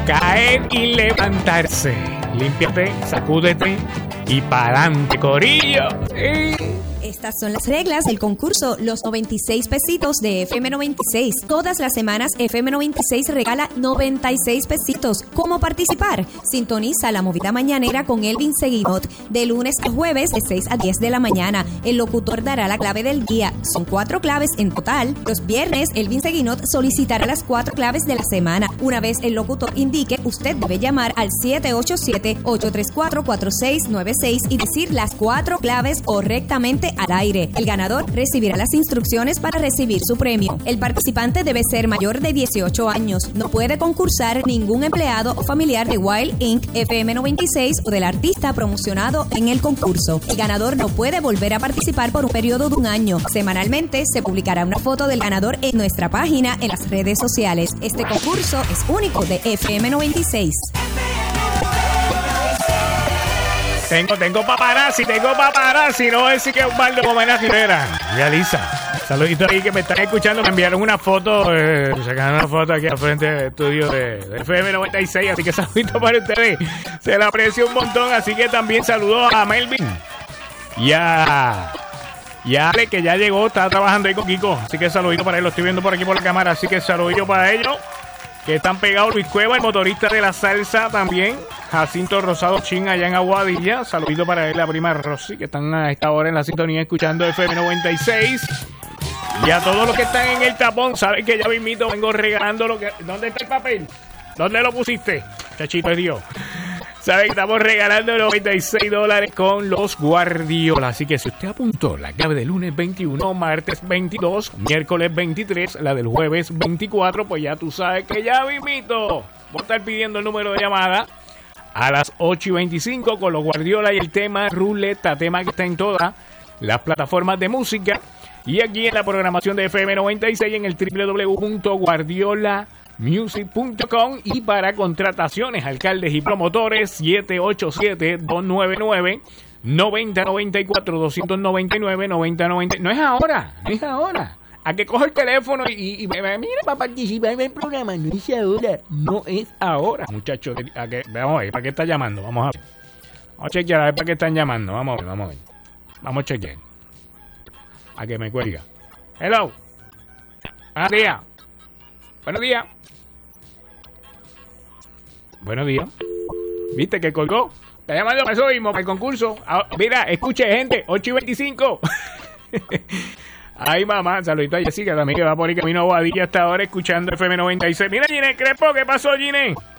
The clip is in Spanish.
caer y levantarse. Límpiate, sacúdete y pa'lante, corillo. Estas son las reglas del concurso Los 96 pesitos de FM 96. Todas las semanas FM 96 regala 96 pesitos. ¿Cómo participar? Sintoniza la movida mañanera con Elvin Seguinot de lunes a jueves de 6 a 10 de la mañana. El locutor dará la clave del día. Son 4 claves en total. Los viernes Elvin Seguinot solicitará las 4 claves de la semana. Una vez el locutor indique, usted debe llamar al 787-834-4696 y decir las 4 claves correctamente al aire. El ganador recibirá las instrucciones para recibir su premio. El participante debe ser mayor de 18 años. No puede concursar ningún empleado o familiar de Wild Inc., FM 96 o del artista promocionado en el concurso. El ganador no puede volver a participar por un periodo de un año. Semanalmente se publicará una foto del ganador en nuestra página en las redes sociales. Este concurso es único de FM 96. Tengo paparazzi, no es decir que es un balde como en la Rivera. Ya Lisa, saluditos ahí que me están escuchando, me enviaron una foto, sacaron una foto aquí al frente del estudio de FM 96, así que saluditos para ustedes, se le aprecia un montón, así que también saludos a Melvin y a Ale, que ya llegó, está trabajando ahí con Kiko, así que saluditos para él, lo estoy viendo por aquí por la cámara, así que saluditos para ellos. Que están pegados Luis Cueva, el motorista de la salsa también. Jacinto Rosado Chin allá en Aguadilla. Saludito para él, la prima Rosy, que están a esta hora en la sintonía escuchando FM 96. Y a todos los que están en el tapón, saben que ya mismito vengo regalando lo que... ¿Dónde está el papel? ¿Dónde lo pusiste? Chachito es Dios. Saben que estamos regalando $96 con los Guardiola. Así que si usted apuntó la clave del lunes 21, martes 22, miércoles 23, la del jueves 24, pues ya tú sabes que ya mismito voy a estar pidiendo el número de llamada a las 8:25 con los Guardiola y el tema Ruleta, tema que está en todas las plataformas de música y aquí en la programación de FM 96 en el www.guardiolamusic.com y para contrataciones, alcaldes y promotores 787-299-9094 299-9090. No es ahora. A que coja el teléfono y mira, para participar en el programa. No es ahora. Muchachos, vamos a ver, ¿para qué está llamando? Vamos a chequear a ver para qué están llamando. Vamos a ver. Vamos a chequear. A que me cuelga. Hello. Buenos días. ¿Viste que colgó? Está llamando para eso mismo, para el concurso. Mira, escuche, gente, 8:25. Ay, mamá, saludito a Jessica también, que va por ahí camino a Guadilla hasta ahora escuchando FM 96. Mira, Ginés Crespo, ¿qué pasó, Ginés?